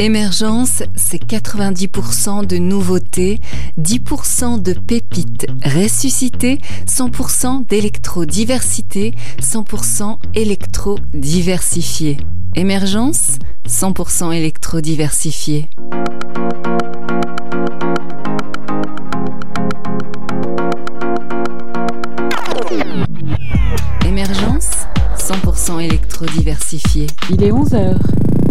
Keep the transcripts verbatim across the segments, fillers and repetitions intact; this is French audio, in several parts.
Émergence, c'est quatre-vingt-dix pour cent de nouveautés, dix pour cent de pépites ressuscitées, cent pour cent d'électrodiversité, cent pour cent électrodiversifié. Émergence, cent pour cent électrodiversifié. Émergence, cent pour cent électrodiversifié. Il est onze heures.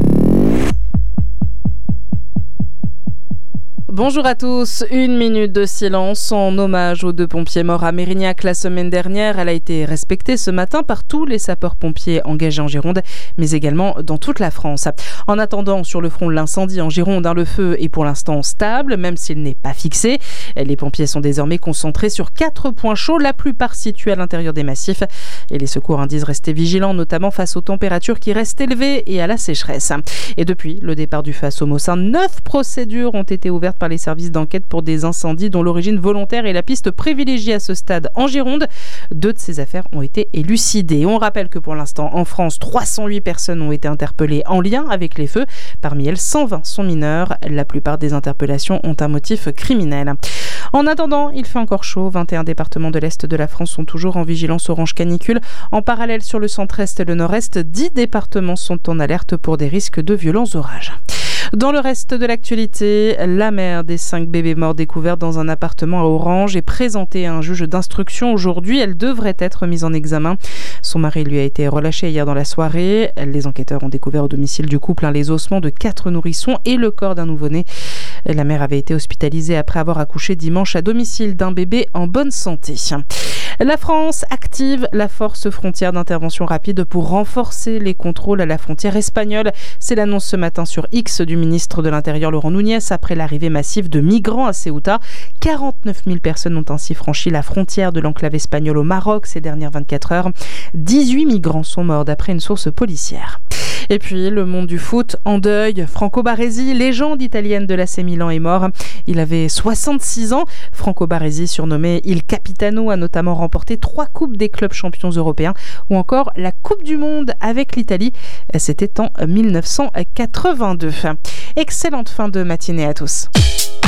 Bonjour à tous, une minute de silence en hommage aux deux pompiers morts à Mérignac la semaine dernière. Elle a été respectée ce matin par tous les sapeurs-pompiers engagés en Gironde, mais également dans toute la France. En attendant, sur le front de l'incendie en Gironde, le feu est pour l'instant stable, même s'il n'est pas fixé. Les pompiers sont désormais concentrés sur quatre points chauds, la plupart situés à l'intérieur des massifs. Et les secours disent rester vigilants, notamment face aux températures qui restent élevées et à la sécheresse. Et depuis le départ du feu à Somossin, neuf procédures ont été ouvertes par les services d'enquête pour des incendies dont l'origine volontaire est la piste privilégiée à ce stade en Gironde. Deux de ces affaires ont été élucidées. On rappelle que pour l'instant, en France, trois cent huit personnes ont été interpellées en lien avec les feux. Parmi elles, cent vingt sont mineures. La plupart des interpellations ont un motif criminel. En attendant, il fait encore chaud. vingt et un départements de l'Est de la France sont toujours en vigilance orange canicule. En parallèle, sur le centre-est et le nord-est, dix départements sont en alerte pour des risques de violents orages. Dans le reste de l'actualité, la mère des cinq bébés morts découverts dans un appartement à Orange est présentée à un juge d'instruction aujourd'hui. Elle devrait être mise en examen. Son mari lui a été relâché hier dans la soirée. Les enquêteurs ont découvert au domicile du couple les ossements de quatre nourrissons et le corps d'un nouveau-né. La mère avait été hospitalisée après avoir accouché dimanche à domicile d'un bébé en bonne santé. La France active la force frontière d'intervention rapide pour renforcer les contrôles à la frontière espagnole. C'est l'annonce ce matin sur X du ministre de l'Intérieur Laurent Nunez après l'arrivée massive de migrants à Ceuta. quarante-neuf mille personnes ont ainsi franchi la frontière de l'enclave espagnole au Maroc ces dernières vingt-quatre heures. dix-huit migrants sont morts d'après une source policière. Et puis, le monde du foot en deuil. Franco Baresi, légende italienne de l'A C Milan, est mort. Il avait soixante-six ans. Franco Baresi, surnommé Il Capitano, a notamment remporté trois coupes des clubs champions européens ou encore la Coupe du Monde avec l'Italie. C'était en mille neuf cent quatre-vingt-deux. Excellente fin de matinée à tous.